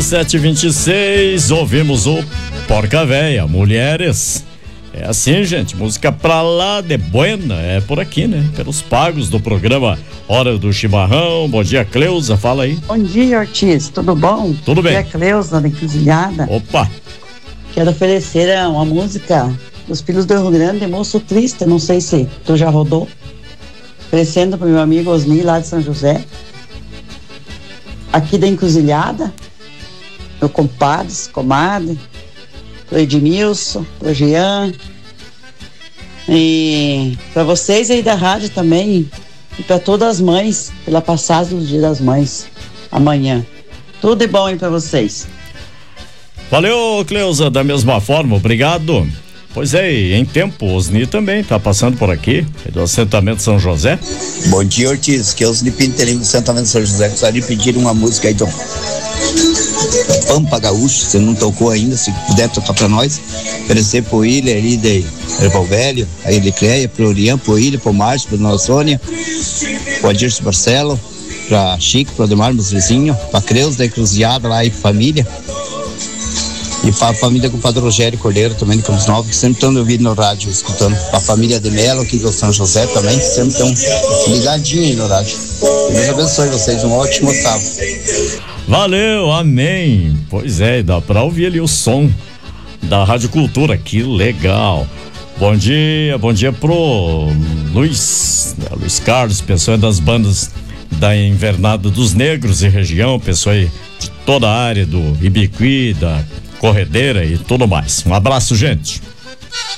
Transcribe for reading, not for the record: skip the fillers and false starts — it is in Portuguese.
7h26, ouvimos o Porca Véia, Mulheres. É assim, gente, música pra lá de buena, é por aqui, né? Pelos pagos do programa Hora do Chimarrão. Bom dia, Cleusa, fala aí. Bom dia, Ortiz, tudo bom? Tudo bem. Bom dia, Cleusa, da Encruzilhada. Opa! Quero oferecer uma música dos Filhos do Rio Grande, Moço Triste, não sei se tu já rodou. Oferecendo pro meu amigo Osni, lá de São José. Aqui da Encruzilhada, meu compadre, comadre, pro Edmilson, pro Jean, e para vocês aí da rádio também, e para todas as mães, pela passagem do Dia das Mães, amanhã. Tudo de bom aí para vocês. Valeu, Cleusa, da mesma forma, obrigado. Pois é, em tempo, Osni também tá passando por aqui, do assentamento São José. Bom dia, Ortiz, que é Osni Pintelinho do assentamento São José. Gostaria de pedir uma música aí, Dom. Pampa Gaúcho, você não tocou ainda, se puder tocar pra nós. Oferecer pro William ali de Erval Velho, a Elicleia, pro Orian, pro William, pro Márcio, pro Nova Sônia, pro Adirce Marcelo, pra Chico, pro Ademar, meus vizinhos, pra Creus da Encruzilhada lá e família. E para a família do Padre Rogério Cordeiro também de Campos Novos, que sempre estão ouvindo no rádio, escutando. Para a família de Melo aqui do São José também, que sempre estão ligadinhos aí no rádio. Deus abençoe vocês, um ótimo sábado. Valeu, amém. Pois é, dá para ouvir ali o som da Rádio Cultura, que legal. Bom dia pro Luiz Carlos, pessoa das bandas da Invernada dos Negros e região, pessoa aí de toda a área do Ibiqui, da Corredeira e tudo mais. Um abraço, gente.